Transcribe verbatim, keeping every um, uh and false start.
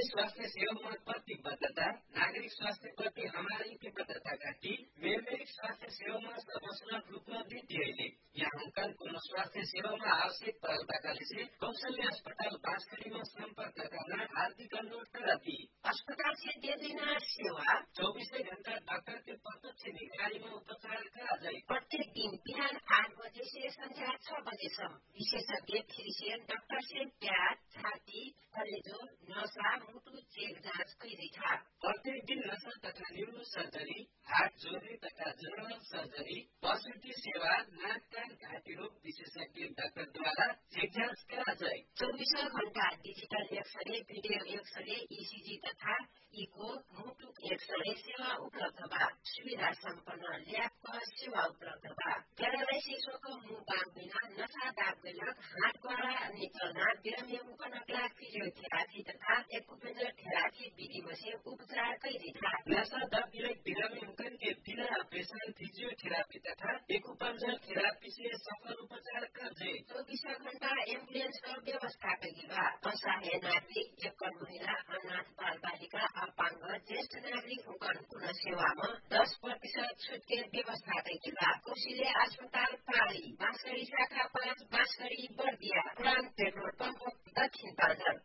स्वास्थ्य सेवामा प्रतिबद्धता, नागरिक स्वास्थ्यप्रति हमारी प्रतिबद्धता की मेरमेरिक स्वास्थ्य सेवामा सर्वसुलभ रूपमा वृद्धि अहिले यहाँ हुनका कोनो स्वास्थ्य सेवामा आवश्यक पहलताकाले से कौशल्य अस्पताल बाँसखडीमा सम्पर्क गर्न हार्दिक अनुरोध करती। अस्पताल से दे देना सेवा चौबीसै घण्टा डाक्टर के प्रत्यक्ष निगरानी में उपचार करा जाए। प्रत्येक दिन बिहान आठ बजे से संध्या छह बजेसम्म विशेषज्ञ फिजिशियन डाक्टर से प्याज, छाती, कलेजो, नसा, मुटु चेक जाँच गरिरहेछ। प्रत्येक दिन नसा तथा न्यूरो सर्जरी, हार्ट जोड्ने तथा जनरल सर्जरी, प्रसुति सेवा, नाक कान घाँटी रोग विशेषज्ञ डाक्टरद्वारा चेक जाँच करा जाए। चौबीसों घण्टा digital x-ray, video x-ray, ECG तथा इको, मुटु एक्सरे सेवा उपलब्ध बा। सुविधा सम्पन्न ल्याबका सेवा उपलब्ध बा। केरलै शिशुको मुख बाम बिना नसा दाबेलक, हात गोडा निचल्ना, बिरामी मुकनक लाग फिजियोथेरापी तथा एक्युपेंचर थेरापी विधिमा से उपचार गरिरहेछ। नसा दाबेलक बिरामी मुकन के बिना ऑपरेशन फिजियोथेरापी तथा एक्युपेंचर थेरापी से सफल उपचार करे। चौबीसों घण्टा एम्बुलेंस का व्यवस्था करी बा। असहाय नागरिक, एकल महिला, अनाथ बाल बालिका, अपाङ्ग, ज्येष्ठ नागरिक मुकन पुनः सेवामा दस प्रतिशत छुट के व्यवस्था करी बा। कोशिले अस्पताल पाली, बाँसखडी शाखा पाँच, बाँसखडी बर्दिया, पुरान पेट्रोल पंप, दक्षिण पाँचर।